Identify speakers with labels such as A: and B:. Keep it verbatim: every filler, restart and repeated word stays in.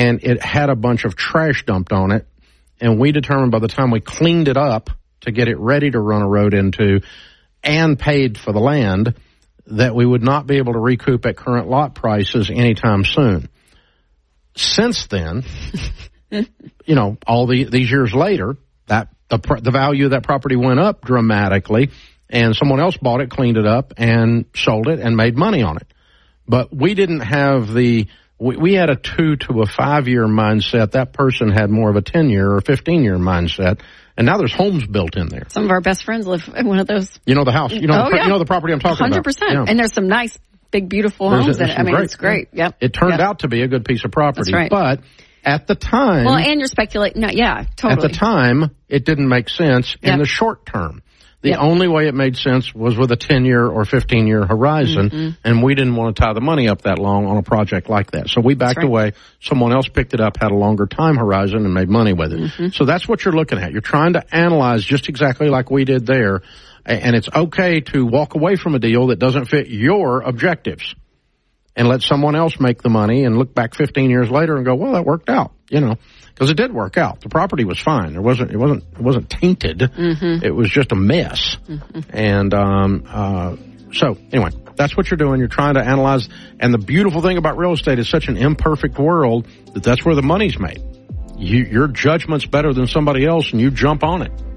A: and it had a bunch of trash dumped on it. And we determined by the time we cleaned it up to get it ready to run a road into and paid for the land that we would not be able to recoup at current lot prices anytime soon. Since then, you know, all the, these years later, that the, the value of that property went up dramatically, and someone else bought it, cleaned it up, and sold it and made money on it. But we didn't have the, we, we had a two to a five year mindset. That person had more of a ten year or fifteen year mindset. And now there's homes built in there.
B: Some of our best friends live in one of those.
A: You know the house. You know,
B: oh,
A: the,
B: yeah.
A: you know the property I'm talking
B: one hundred percent.
A: about. one hundred percent. Yeah.
B: And there's some nice, big, beautiful
A: there's
B: homes
A: a,
B: in it. I mean,
A: great,
B: it's great.
A: Yeah.
B: Yep.
A: It turned
B: yep.
A: out to be a good piece of property.
B: That's right.
A: But at the time.
B: Well, and you're speculating. No, yeah, totally.
A: At the time, it didn't make sense
B: yep.
A: in the short term. The
B: yep.
A: only way it made sense was with a ten year or fifteen year horizon, mm-hmm. and we didn't want to tie the money up that long on a project like that. So we backed right. away. Someone else picked it up, had a longer time horizon, and made money with it. Mm-hmm. So that's what you're looking at. You're trying to analyze just exactly like we did there, and it's okay to walk away from a deal that doesn't fit your objectives and let someone else make the money and look back fifteen years later and go, well, that worked out, you know. Because it did work out. The property was fine. There wasn't. It wasn't. It wasn't tainted. Mm-hmm. It was just a mess. Mm-hmm. And um, uh, so, anyway, that's what you're doing. You're trying to analyze. And the beautiful thing about real estate is such an imperfect world that that's where the money's made. You, your judgment's better than somebody else, and you jump on it.